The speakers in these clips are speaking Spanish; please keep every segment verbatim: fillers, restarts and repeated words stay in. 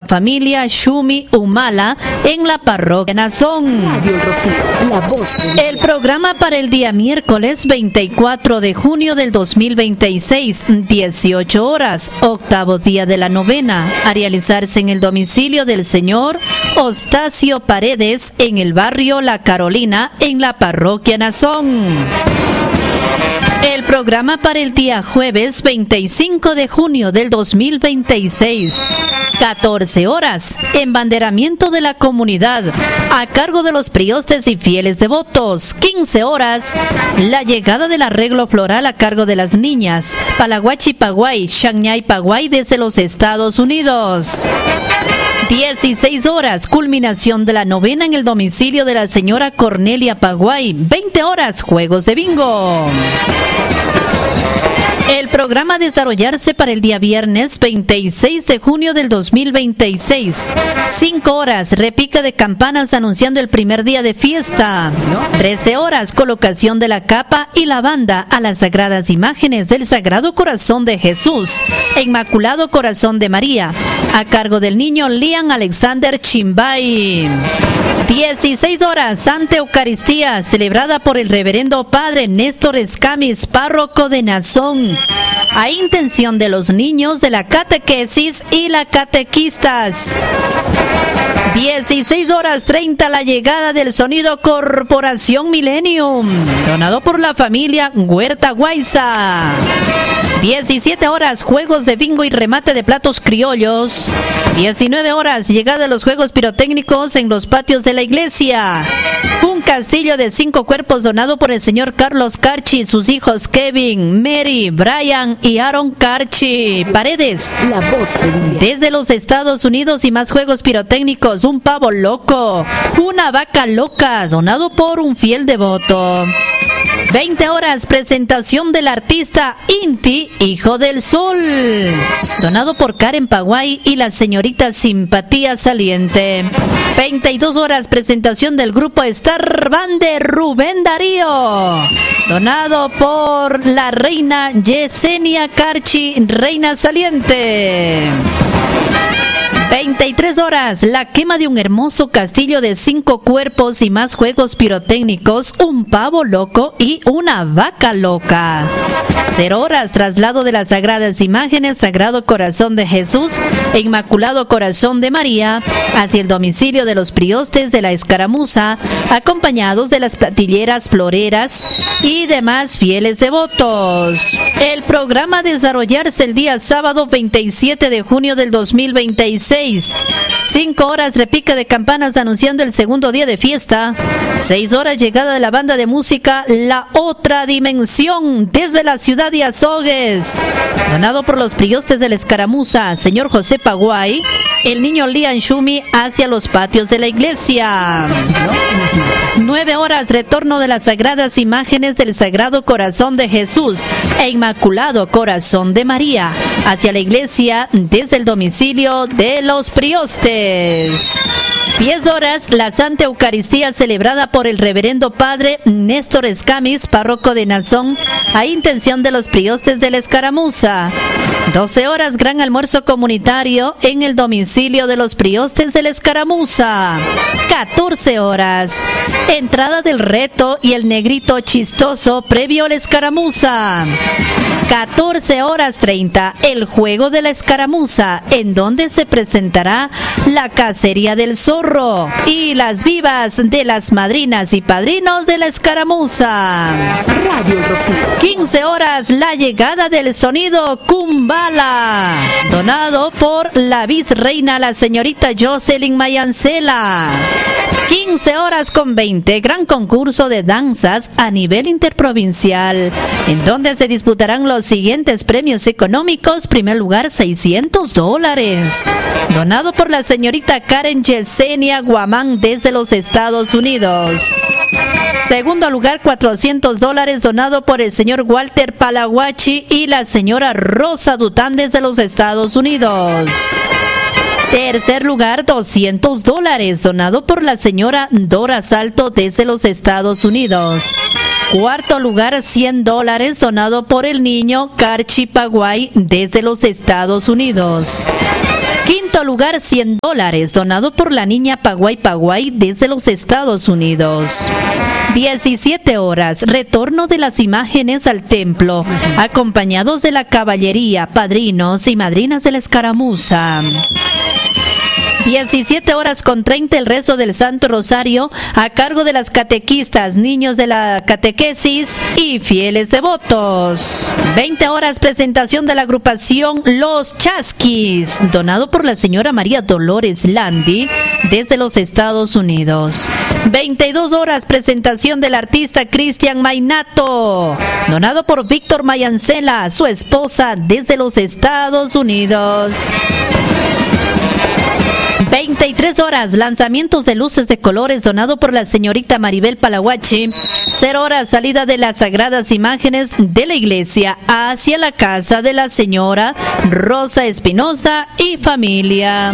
familia Shumi Humala en la parroquia Nazón. Radio Rocío, la voz de El programa para el día miércoles veinticuatro de junio del dos mil veintiséis, dieciocho horas, octavo día de la novena, a realizarse en el domicilio del señor Ostacio Paredes en el barrio La Carolina en la parroquia Nazón. El programa para el día jueves veinticinco de junio del dos mil veintiséis, catorce horas, embanderamiento de la comunidad a cargo de los priostes y fieles devotos. quince horas, la llegada del arreglo floral a cargo de las niñas Palaguachi Paguay, Shanghai Paguay desde los Estados Unidos. dieciséis horas, culminación de la novena en el domicilio de la señora Cornelia Paguay. veinte horas, juegos de bingo. El programa a desarrollarse para el día viernes veintiséis de junio del dos mil veintiséis. cinco horas, repica de campanas anunciando el primer día de fiesta. trece horas, colocación de la capa y la banda a las sagradas imágenes del Sagrado Corazón de Jesús e Inmaculado Corazón de María, a cargo del niño Liam Alexander Chimbay. dieciséis horas, Santa Eucaristía, celebrada por el reverendo padre Néstor Escamis, párroco de Nazón, a intención de los niños de la catequesis y la catequistas. dieciséis horas treinta, la llegada del sonido Corporación Millennium, donado por la familia Huerta Guaiza. diecisiete horas, juegos de bingo y remate de platos criollos. diecinueve horas, llegada de los juegos pirotécnicos en los patios de la iglesia. Un castillo de cinco cuerpos donado por el señor Carlos Carchi, sus hijos Kevin, Mary, Brian y Aaron Carchi Paredes. la voz de Biblia. Desde los Estados Unidos y más juegos pirotécnicos, un pavo loco, una vaca loca, donado por un fiel devoto. veinte horas, presentación del artista Inti, Hijo del Sol, donado por Karen Paguay y la señorita Simpatía Saliente. veintidós horas, presentación del grupo Star Band de Rubén Darío, donado por la reina Yesenia Carchi, Reina Saliente. veintitrés horas, la quema de un hermoso castillo de cinco cuerpos y más juegos pirotécnicos, un pavo loco y una vaca loca. cero horas, traslado de las sagradas imágenes Sagrado Corazón de Jesús e Inmaculado Corazón de María hacia el domicilio de los priostes de la Escaramuza, acompañados de las platilleras floreras y demás fieles devotos. El programa a desarrollarse el día sábado veintisiete de junio del dos mil veintiséis. cinco horas, repica de campanas anunciando el segundo día de fiesta. seis horas, llegada de la banda de música La Otra Dimensión desde la ciudad de Azogues, donado por los priostes de la Escaramuza, señor José Paguay, el niño Lian Shumi hacia los patios de la iglesia. nueve horas, retorno de las sagradas imágenes del Sagrado Corazón de Jesús e Inmaculado Corazón de María hacia la iglesia desde el domicilio de los priostes. diez horas, la Santa Eucaristía celebrada por el reverendo padre Néstor Escamis, párroco de Nazón, a intención de los priostes de la Escaramuza. doce horas, gran almuerzo comunitario en el domicilio de los priostes de la Escaramuza. catorce horas, entrada del reto y el negrito chistoso previo a la Escaramuza. catorce horas treinta, el juego de la Escaramuza, en donde se presentará la cacería del zorro y las vivas de las madrinas y padrinos de la Escaramuza. Radio Rocío. quince horas, la llegada del sonido Kumbala, donado por la vicereina, la señorita Jocelyn Mayancela. quince horas con veinte, gran concurso de danzas a nivel interprovincial, en donde se disputarán los siguientes premios económicos. Primer lugar, seiscientos dólares, donado por la señorita Karen Yesenia Guamán desde los Estados Unidos. Segundo lugar, cuatrocientos dólares, donado por el señor Walter Palaguachi y la señora Rosa Dután desde los Estados Unidos. Tercer lugar, doscientos dólares, donado por la señora Dora Salto desde los Estados Unidos. Cuarto lugar, cien dólares, donado por el niño Carchi Paguay desde los Estados Unidos. Quinto lugar, cien dólares, donado por la niña Paguay Paguay desde los Estados Unidos. diecisiete horas, retorno de las imágenes al templo, acompañados de la caballería, padrinos y madrinas de la escaramuza. diecisiete horas con treinta, el rezo del Santo Rosario a cargo de las catequistas, niños de la catequesis y fieles devotos. veinte horas, presentación de la agrupación Los Chasquis, donado por la señora María Dolores Landi desde los Estados Unidos. veintidós horas, presentación del artista Cristian Mainato, donado por Víctor Mayancela, su esposa desde los Estados Unidos. veintitrés horas, lanzamientos de luces de colores donado por la señorita Maribel Palahuachi. cero horas, salida de las sagradas imágenes de la iglesia hacia la casa de la señora Rosa Espinosa y familia.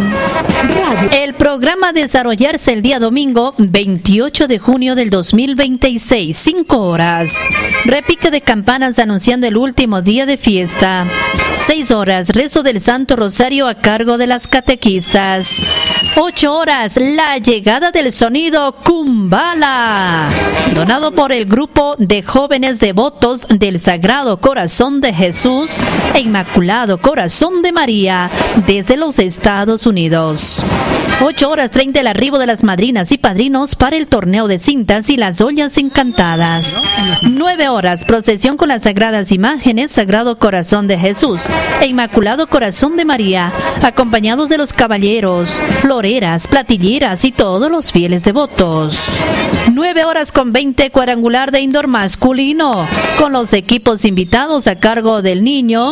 El programa a desarrollarse el día domingo veintiocho de junio del dos mil veintiséis, cinco horas. Repique de campanas anunciando el último día de fiesta. seis horas, rezo del Santo Rosario a cargo de las catequistas. ocho horas, la llegada del sonido Kumbala, donado por el grupo de jóvenes devotos del Sagrado Corazón de Jesús e Inmaculado Corazón de María desde los Estados Unidos. ocho horas treinta, el arribo de las madrinas y padrinos para el torneo de cintas y las ollas encantadas. nueve horas, procesión con las sagradas imágenes Sagrado Corazón de Jesús e Inmaculado Corazón de María, acompañados de los caballeros, floreras, platilleras y todos los fieles devotos. nueve horas con veinte, cuadrangular de indoor masculino, con los equipos invitados a cargo del niño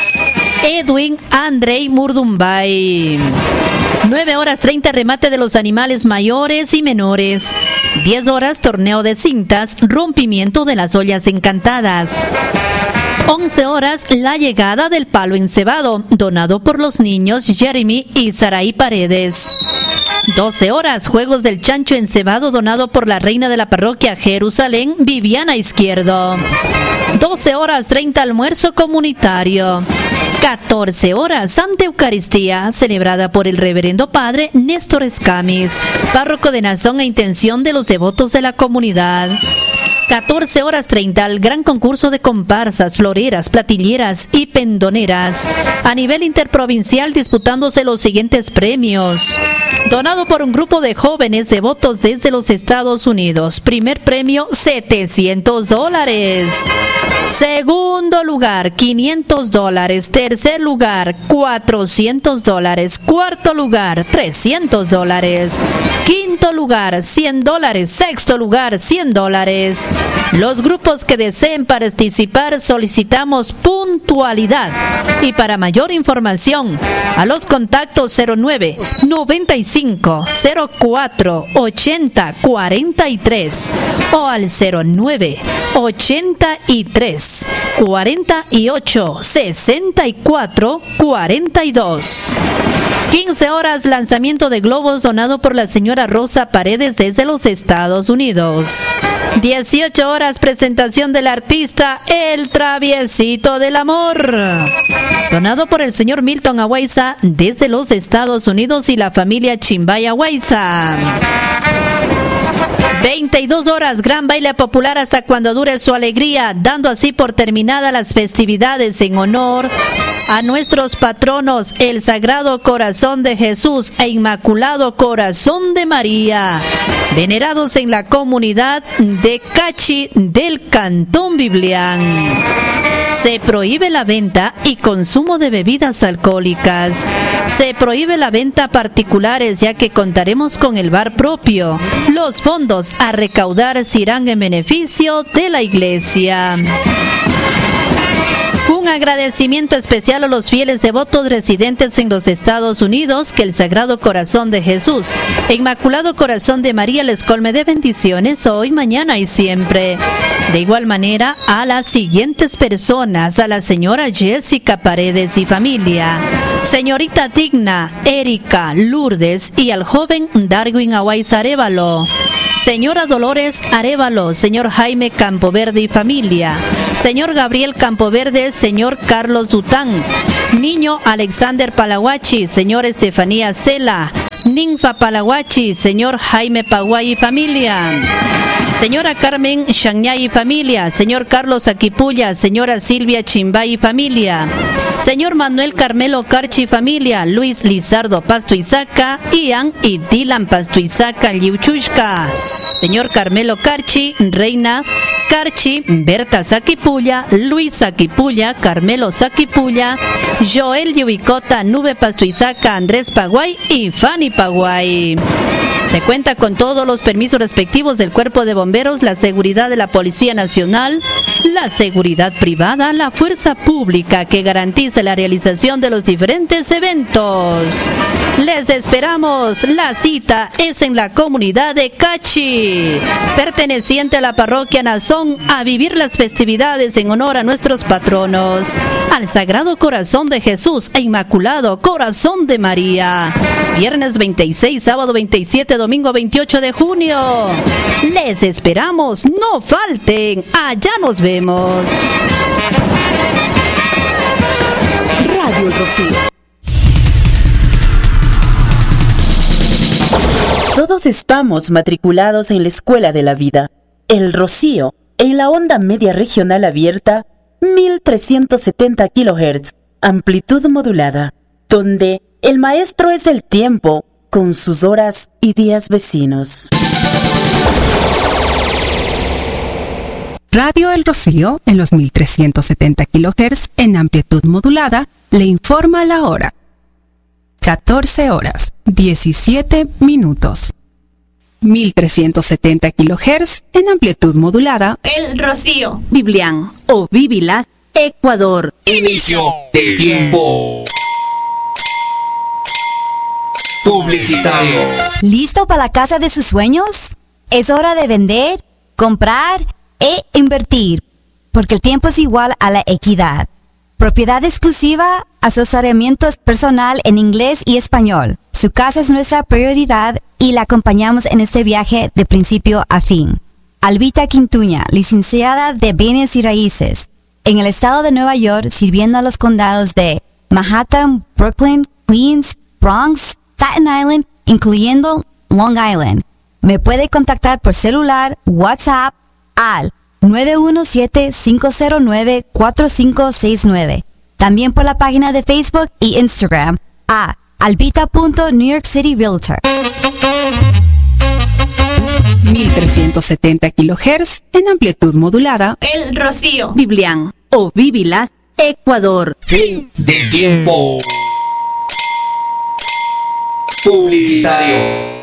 Edwin Andrei Murdumbay. nueve horas treinta, remate de los animales mayores y menores. diez horas, torneo de cintas, rompimiento de las ollas encantadas. once horas, la llegada del palo encebado, donado por los niños Jeremy y Saraí Paredes. doce horas, juegos del chancho encebado, donado por la reina de la parroquia Jerusalén, Viviana Izquierdo. doce horas treinta, almuerzo comunitario. catorce horas, Santa Eucaristía, celebrada por el reverendo padre Néstor Escamis, párroco de Nazón e intención de los devotos de la comunidad. catorce horas treinta, el gran concurso de comparsas, floreras, platilleras y pendoneras a nivel interprovincial, disputándose los siguientes premios. Donado por un grupo de jóvenes devotos desde los Estados Unidos. Primer premio, setecientos dólares. Segundo lugar, quinientos dólares. Tercer lugar, cuatrocientos dólares. Cuarto lugar, trescientos dólares. Quinto lugar, cien dólares. Sexto lugar, cien dólares. Los grupos que deseen participar solicitamos puntualidad. Y para mayor información, a los contactos cero nueve, noventa y cinco, cero cuatro, ochenta, cuarenta y tres o al cero nueve, ochenta y tres, cuarenta y ocho, sesenta y cuatro, cuarenta y dos. quince horas, lanzamiento de globos donado por la señora Rosa Paredes desde los Estados Unidos. dieciocho horas, presentación del artista El Traviesito del Amor, donado por el señor Milton Aguaiza desde los Estados Unidos y la familia Chimbay Aguaiza. veintidós horas, gran baile popular hasta cuando dure su alegría, dando así por terminada las festividades en honor a nuestros patronos, el Sagrado Corazón de Jesús e Inmaculado Corazón de María, venerados en la comunidad de Cachi del Cantón Biblián. Se prohíbe la venta y consumo de bebidas alcohólicas. Se prohíbe la venta a particulares, ya que contaremos con el bar propio. Los fondos a recaudar se irán en beneficio de la iglesia. Un agradecimiento especial a los fieles devotos residentes en los Estados Unidos, que el Sagrado Corazón de Jesús e Inmaculado Corazón de María les colme de bendiciones hoy, mañana y siempre. De igual manera, a las siguientes personas: a la señora Jessica Paredes y familia, señorita Digna, Erika, Lourdes y al joven Darwin Aguaiza Arévalo, señora Dolores Arévalo, señor Jaime Campoverde y familia, señor Gabriel Campoverde, señor Carlos Dután, Niño Alexander Palahuachi, señor Estefanía Cela. Ninfa Palahuachi, señor Jaime Paguay y familia. Señora Carmen Shanyay y familia. Señor Carlos Aquipulla, señora Silvia Chimbay y familia. Señor Manuel Carmelo Carchi y familia. Luis Lizardo Pastuizaca, Ian y Dylan Pastuizaca Liuchushka. Señor Carmelo Carchi, Reina Carchi, Berta Saquipulla, Luis Saquipulla, Carmelo Saquipulla, Joel Yubicota, Nube Pastuizaca, Andrés Paguay y Fanny Paguay. Se cuenta con todos los permisos respectivos del Cuerpo de Bomberos, la seguridad de la Policía Nacional, la seguridad privada, la fuerza pública que garantiza la realización de los diferentes eventos. Les esperamos. La cita es en la comunidad de Cachi, perteneciente a la parroquia Nazón, a vivir las festividades en honor a nuestros patronos, al Sagrado Corazón de Jesús e Inmaculado Corazón de María. Viernes veintiséis, sábado veintisiete, domingo veintiocho de junio. Les esperamos, no falten, allá nos vemos. Radio El Rocío. Todos estamos matriculados en la Escuela de la Vida, El Rocío, en la onda media regional abierta, mil trescientos setenta kilohertz, amplitud modulada, donde el maestro es el tiempo, con sus horas y días vecinos. Radio El Rocío, en los mil trescientos setenta kilohertz, en amplitud modulada, le informa la hora. catorce horas, diecisiete minutos. mil trescientos setenta kilohertz, en amplitud modulada. El Rocío. Biblián o Bibilac, Ecuador. Inicio del tiempo publicitario. ¿Listo para la casa de sus sueños? Es hora de vender, comprar e invertir, porque el tiempo es igual a la equidad. Propiedad exclusiva, asesoramiento personal en inglés y español. Su casa es nuestra prioridad y la acompañamos en este viaje de principio a fin. Albita Quintuña, licenciada de Bienes y Raíces, en el estado de Nueva York, sirviendo a los condados de Manhattan, Brooklyn, Queens, Bronx, Staten Island, incluyendo Long Island. Me puede contactar por celular, WhatsApp, al nueve uno siete, cinco cero nueve, cuatro cinco seis nueve. También por la página de Facebook y Instagram a albita punto new york city realtor. mil trescientos setenta kilohertz, en amplitud modulada. El Rocío. Biblián o Bibilac, Ecuador. Fin del tiempo publicitario.